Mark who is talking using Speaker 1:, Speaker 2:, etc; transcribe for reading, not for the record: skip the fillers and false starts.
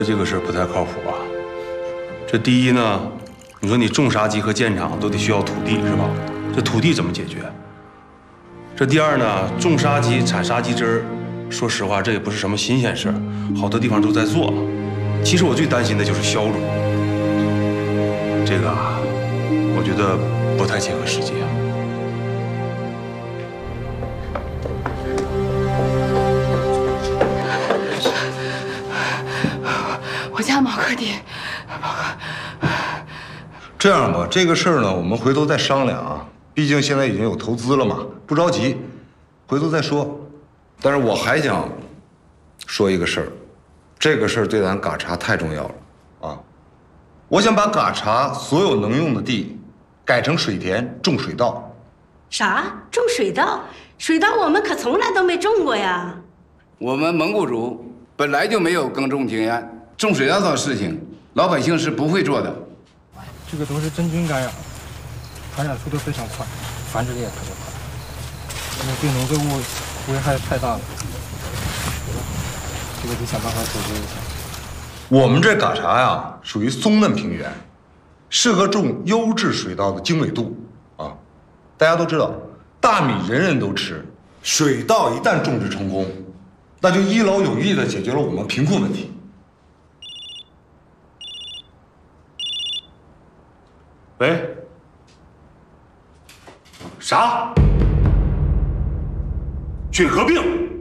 Speaker 1: 这个事儿不太靠谱啊。这第一呢，你说你种杀鸡和建厂都得需要土地是吧？这土地怎么解决？这第二呢，种杀鸡、产杀鸡汁儿，说实话这也不是什么新鲜事儿，好多地方都在做。其实我最担心的就是销路，这个啊，我觉得不太切合实际啊。
Speaker 2: 我家毛哥爹，
Speaker 3: 这样吧，这个事儿呢，我们回头再商量啊。毕竟现在已经有投资了嘛，不着急，回头再说。但是我还想说一个事儿，这个事儿对咱嘎查太重要了啊！我想把嘎查所有能用的地改成水田，种水稻。
Speaker 4: 啥？种水稻？水稻我们可从来都没种过呀。
Speaker 5: 我们蒙古族本来就没有耕种经验。 种水稻的事情，老百姓是不会做的。
Speaker 6: 这个都是真菌感染，传染速度非常快，繁殖的也特别快，因为对农作物危害太大了，这个得想办法解决一下。
Speaker 3: 我们这嘎查呀，属于松嫩平原，适合种优质水稻的经纬度啊。大家都知道，大米人人都吃，水稻一旦种植成功，那就一劳永逸地解决了我们贫困问题。
Speaker 1: 喂，啥？血合并？